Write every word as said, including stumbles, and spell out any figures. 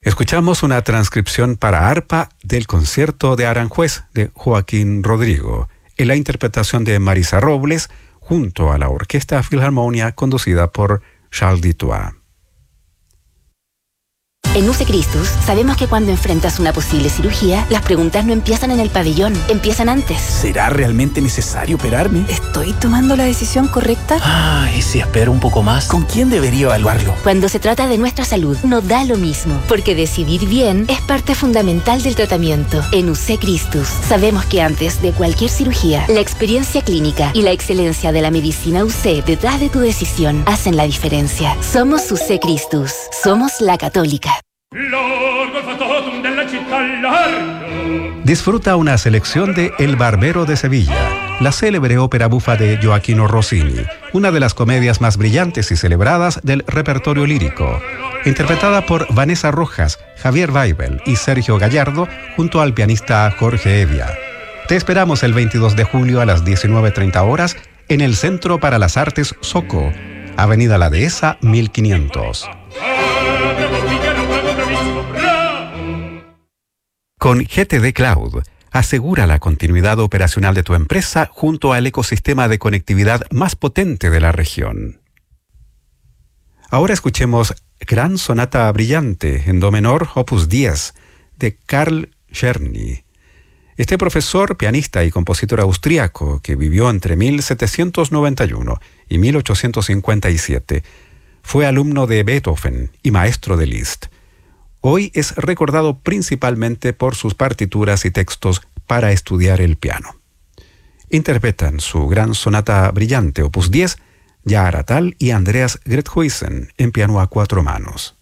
Escuchamos una transcripción para arpa del concierto de Aranjuez de Joaquín Rodrigo, en la interpretación de Marisa Robles, junto a la Orquesta Filarmonia conducida por Charles Dutoit. En U C Christus sabemos que cuando enfrentas una posible cirugía, las preguntas no empiezan en el pabellón, empiezan antes. ¿Será realmente necesario operarme? ¿Estoy tomando la decisión correcta? Ah, ¿y si espero un poco más? ¿Con quién debería evaluarlo? Cuando se trata de nuestra salud, no da lo mismo, porque decidir bien es parte fundamental del tratamiento. En U C Christus sabemos que antes de cualquier cirugía, la experiencia clínica y la excelencia de la medicina U C detrás de tu decisión hacen la diferencia. Somos U C Christus, somos la católica. Disfruta una selección de El Barbero de Sevilla, la célebre ópera bufa de Gioachino Rossini, una de las comedias más brillantes y celebradas del repertorio lírico, interpretada por Vanessa Rojas, Javier Weibel y Sergio Gallardo, junto al pianista Jorge Evia. Te esperamos el veintidós de julio a las diecinueve treinta horas en el Centro para las Artes Soco, Avenida La Dehesa mil quinientos. Con G T D Cloud, asegura la continuidad operacional de tu empresa junto al ecosistema de conectividad más potente de la región. Ahora escuchemos Gran Sonata Brillante en Do menor, opus diez, de Carl Czerny. Este profesor, pianista y compositor austríaco que vivió entre mil setecientos noventa y uno y mil ochocientos cincuenta y siete, fue alumno de Beethoven y maestro de Liszt. Hoy es recordado principalmente por sus partituras y textos para estudiar el piano. Interpretan su Gran Sonata Brillante, opus diez, Yaa Aratal y Andreas Grethuisen en piano a cuatro manos.